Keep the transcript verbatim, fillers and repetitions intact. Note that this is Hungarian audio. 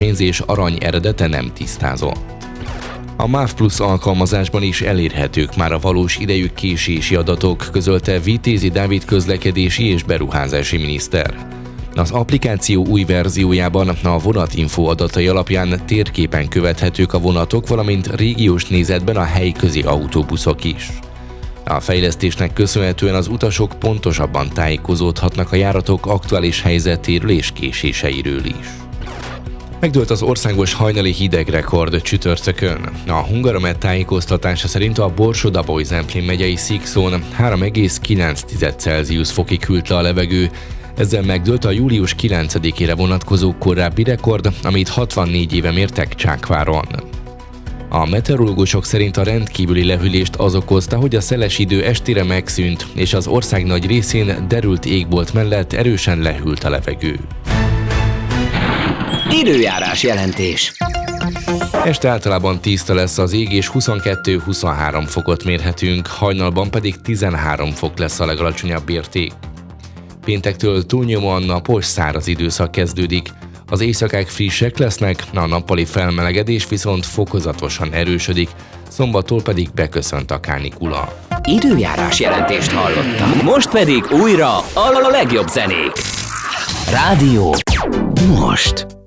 pénz és arany eredete nem tisztázott. A MÁV Plus alkalmazásban is elérhetők már a valós idejű késési adatok, közölte Vitézi Dávid közlekedési és beruházási miniszter. Az applikáció új verziójában a vonatinfo adatai alapján térképen követhetők a vonatok, valamint régiós nézetben a helyközi autóbuszok is. A fejlesztésnek köszönhetően az utasok pontosabban tájékozódhatnak a járatok aktuális helyzetéről és késéseiről is. Megdőlt az országos hajnali hidegrekord csütörtökön. A Hungaromet tájékoztatása szerint a Borsod-Abaúj-Zemplén megyei Szikszón három egész kilenc Celsius fokig hűlt le a levegő. Ezzel megdőlt a július kilencedikére vonatkozó korábbi rekord, amit hatvannégy éve mértek Csákváron. A meteorológusok szerint a rendkívüli lehűlést az okozta, hogy a szeles idő estére megszűnt, és az ország nagy részén derült égbolt mellett erősen lehűlt a levegő. Időjárás jelentés. Este általában tiszta lesz az ég, és huszonkettő-huszonhárom fokot mérhetünk, hajnalban pedig tizenhárom fok lesz a legalacsonyabb érték. Péntektől túlnyomóan napos, száraz időszak kezdődik. Az éjszakák frissek lesznek, a nappali felmelegedés viszont fokozatosan erősödik, szombattól pedig beköszönt a kánikula. Időjárás jelentést hallottak. Most pedig újra a legjobb zenék. Rádió. Most.